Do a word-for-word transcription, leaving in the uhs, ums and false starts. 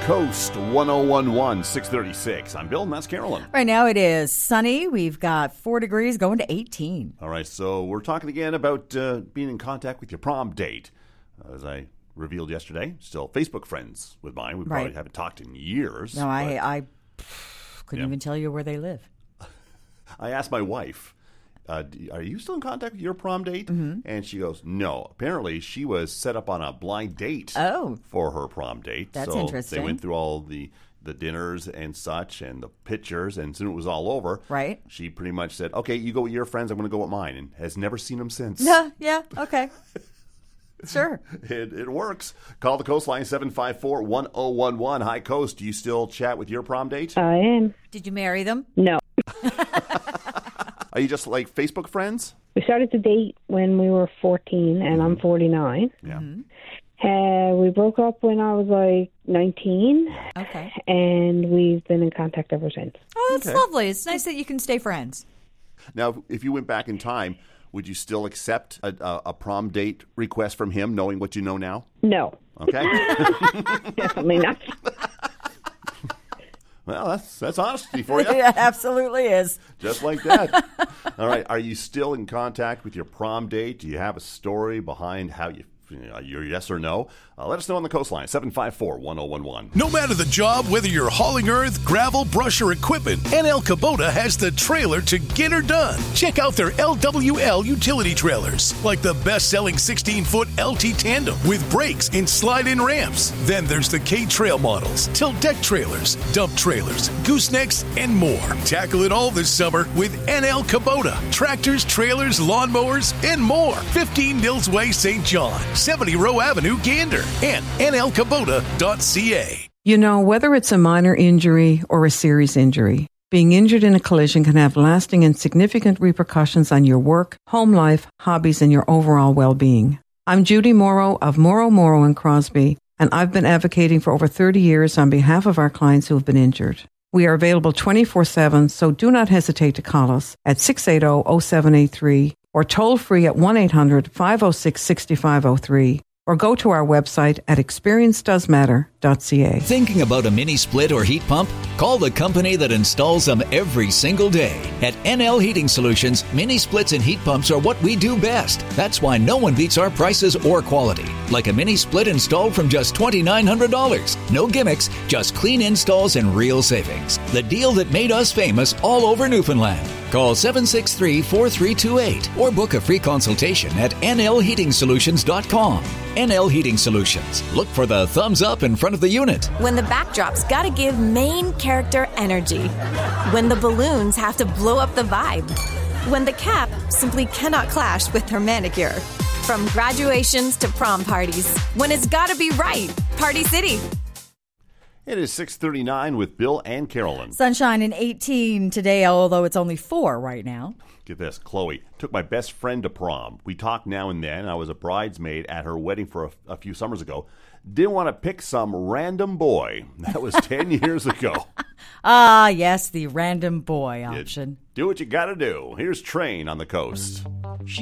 Coast one oh one point one, six thirty-six. I'm Bill, and that's Carolyn. Right now it is sunny. We've got four degrees going to eighteen. All right, so we're talking again about uh, being in contact with your prom date. Uh, as I revealed yesterday, still Facebook friends with mine. We probably Right. haven't talked in years. No, I, I couldn't Yeah. even tell you where they live. I asked my wife, uh, do- are you still in contact with your prom date? Mm-hmm. And she goes, no. Apparently, she was set up on a blind date Oh. for her prom date. That's so interesting. They went through all the, the dinners and such and the pictures, and soon it was all over. Right. She pretty much said, okay, you go with your friends, I'm going to go with mine, and has never seen them since. Yeah, yeah, okay. Sure. It, it works. Call the Coastline seven five four, one oh one one. Hi, Coast. Do you still chat with your prom date? I am. Did you marry them? No. Are you just like Facebook friends? We started to date when we were fourteen, and I'm forty-nine. Yeah. Uh, we broke up when I was like nineteen, Okay. and we've been in contact ever since. Oh, that's Okay. lovely. It's nice that you can stay friends. Now, if you went back in time, would you still accept a, a, a prom date request from him, knowing what you know now? No, Okay. definitely not. Well, that's that's honesty for you. It absolutely is. Just like that. All right. Are you still in contact with your prom date? Do you have a story behind how you, uh, your yes or no? Uh, let us know on the Coastline, seven five four, one oh one one. No matter the job, whether you're hauling earth, gravel, brush, or equipment, N L Kubota has the trailer to get her done. Check out their L W L utility trailers, like the best-selling sixteen-foot L T Tandem with brakes and slide-in ramps. Then there's the K-Trail models, tilt deck trailers, dump trailers, goosenecks, and more. Tackle it all this summer with N L Kubota. Tractors, trailers, lawnmowers, and more. fifteen Mills Way, Saint John, seventy Row Avenue, Gander, and N L Kubota dot C A. You know, whether it's a minor injury or a serious injury, being injured in a collision can have lasting and significant repercussions on your work, home life, hobbies, and your overall well-being. I'm Judy Morrow of Morrow, Morrow and Crosby, and I've been advocating for over thirty years on behalf of our clients who have been injured. We are available twenty-four seven, so do not hesitate to call us at six eight zero, zero seven eight three or toll free at one eight hundred, five oh six, six five oh three. Or go to our website at experience does matter dot c a. Thinking about a mini split or heat pump? Call the company that installs them every single day. At N L Heating Solutions, mini splits and heat pumps are what we do best. That's why no one beats our prices or quality. Like a mini split installed from just two thousand nine hundred dollars. No gimmicks, just clean installs and real savings. The deal that made us famous all over Newfoundland. Call seven six three, four three two eight or book a free consultation at N L heating solutions dot com. N L Heating Solutions. Look for the thumbs up in front of the unit. When the backdrop's gotta give main character energy. When the balloons have to blow up the vibe. When the cap simply cannot clash with her manicure. From graduations to prom parties. When it's gotta be right. Party City. It is six thirty-nine with Bill and Carolyn. Sunshine in eighteen today, although it's only four right now. Get this, Chloe took my best friend to prom. We talk now and then. I was a bridesmaid at her wedding for a, a few summers ago. Didn't want to pick some random boy. That was ten years ago. Ah, yes, the random boy option. Do what you got to do. Here's Train on the Coast.